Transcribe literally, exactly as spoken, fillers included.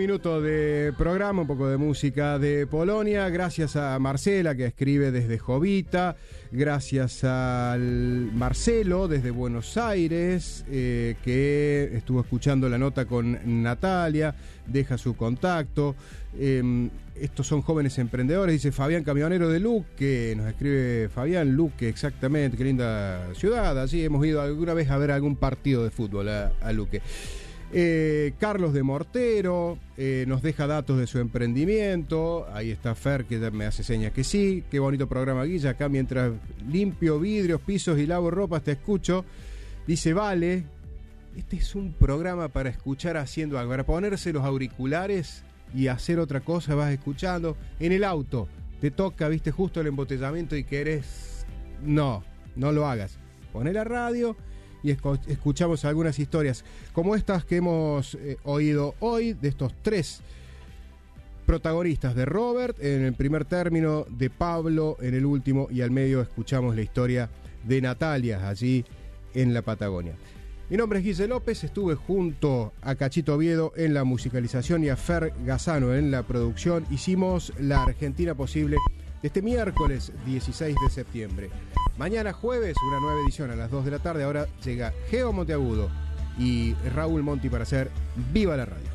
minuto de programa, un poco de música de Polonia. Gracias a Marcela, que escribe desde Jovita. Gracias al Marcelo, desde Buenos Aires, eh, que estuvo escuchando la nota con Natalia. Deja su contacto. Eh, estos son jóvenes emprendedores, dice Fabián Camionero de Luque. Nos escribe Fabián, Luque, exactamente. Qué linda ciudad. Así hemos ido alguna vez a ver algún partido de fútbol a, a Luque. Eh, Carlos de Mortero eh, nos deja datos de su emprendimiento. Ahí está Fer, que me hace señas que sí. Qué bonito programa, Guilla. Acá mientras limpio vidrios, pisos y lavo ropas te escucho. Dice, vale, este es un programa para escuchar haciendo algo, para ponerse los auriculares y hacer otra cosa. Vas escuchando en el auto, te toca, viste, justo el embotellamiento y querés, no, no lo hagas. Poné la radio y escuchamos algunas historias como estas que hemos eh, oído hoy, de estos tres protagonistas, de Robert en el primer término, de Pablo en el último, y al medio escuchamos la historia de Natalia allí en la Patagonia. Mi nombre es Guille López, estuve junto a Cachito Oviedo en la musicalización y a Fer Gazzano en la producción. Hicimos la Argentina posible este miércoles dieciséis de septiembre. Mañana jueves, una nueva edición a las dos de la tarde. Ahora llega Geo Monteagudo y Raúl Monti para hacer Viva la Radio.